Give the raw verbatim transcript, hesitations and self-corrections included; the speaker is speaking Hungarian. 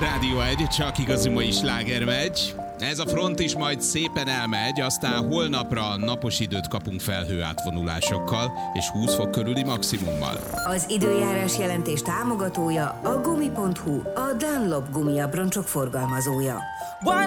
Rádió egy, csak igazi mai sláger megy. Ez a front is majd szépen elmegy, aztán holnapra napos időt kapunk felhő átvonulásokkal és húsz fok körüli maximummal. Az időjárás jelentés támogatója a gumi pont hu, a Dunlop gumi abroncsok forgalmazója.